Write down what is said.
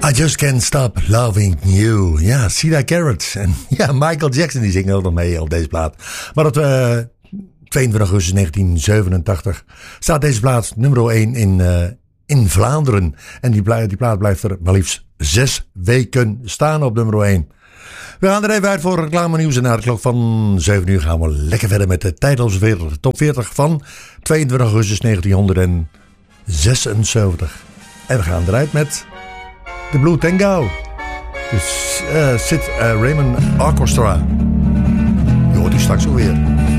I Just Can't Stop Loving You. Ja, Sida Garrett. En ja, Michael Jackson die zingt ook nog mee op deze plaat. Maar dat 22 augustus 1987 staat deze plaat nummer 1 in Vlaanderen. En die plaat blijft er maar liefst 6 weken staan op nummer 1. We gaan er even uit voor reclame nieuws. En na de klok van 7 uur gaan we lekker verder met de tijdloze top 40 van 22 augustus 1976. En we gaan eruit met de Blue Tango. Dus Sid Raymond Orchestra. Je hoort die straks alweer.